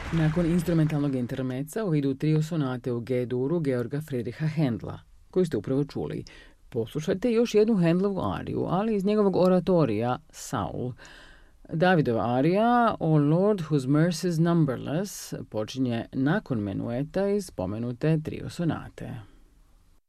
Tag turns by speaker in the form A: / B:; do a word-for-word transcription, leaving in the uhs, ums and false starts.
A: Nakon instrumentalnog intermeca idu trio sonate u G-duru Georga Friedricha Händla, koju ste upravo čuli. Poslušajte još jednu Händlovu ariju, ali iz njegovog oratorija Saul. Davidova arija O Lord whose mercies numberless počinje nakon menueta iz spomenute trio sonate.